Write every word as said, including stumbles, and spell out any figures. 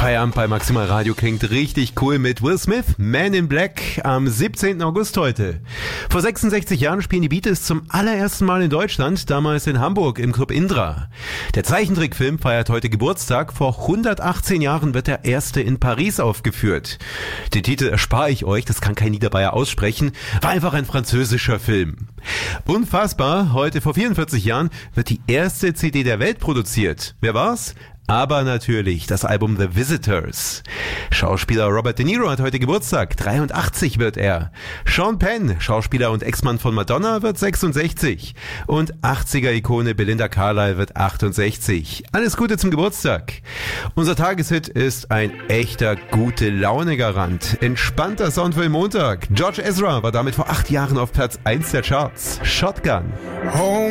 Feierabend bei Maximal Radio klingt richtig cool mit Will Smith, Man in Black, am siebzehnten August heute. Vor sechsundsechzig Jahren spielen die Beatles zum allerersten Mal in Deutschland, damals in Hamburg im Club Indra. Der Zeichentrickfilm feiert heute Geburtstag, vor hundertachtzehn Jahren wird der erste in Paris aufgeführt. Den Titel erspare ich euch, das kann kein Niederbayer aussprechen, war einfach ein französischer Film. Unfassbar, heute vor vierundvierzig Jahren wird die erste C D der Welt produziert. Wer war's? Aber natürlich das Album The Visitors. Schauspieler Robert De Niro hat heute Geburtstag, dreiundachtzig wird er. Sean Penn, Schauspieler und Ex-Mann von Madonna, wird sechsundsechzig. Und achtziger-Ikone Belinda Carlisle wird achtundsechzig. Alles Gute zum Geburtstag. Unser Tageshit ist ein echter Gute-Laune-Garant. Entspannter Sound für den Montag. George Ezra war damit vor acht Jahren auf Platz eins der Charts. Shotgun. Home.